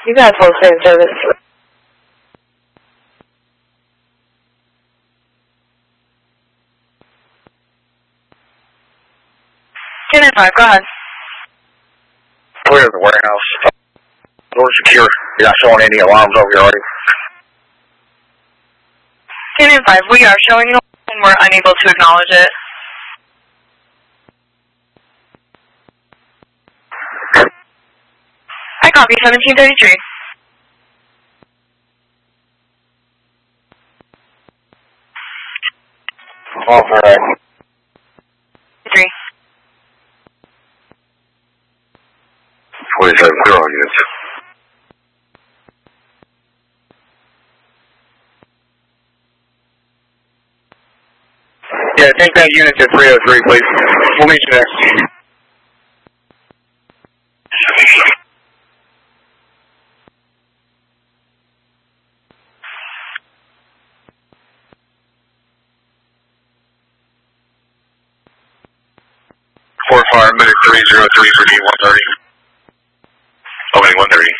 You got full train service. Unit 5, go ahead. Clear the warehouse. Door secure. You're not showing any alarms over here already. Unit 5, we are showing you and we're unable to acknowledge it. I copy 1733. All right. 3. 47 units. Yeah, take that unit to 303, please. We'll meet you there. Fire medic 303 for D130. Oh, wait, 130.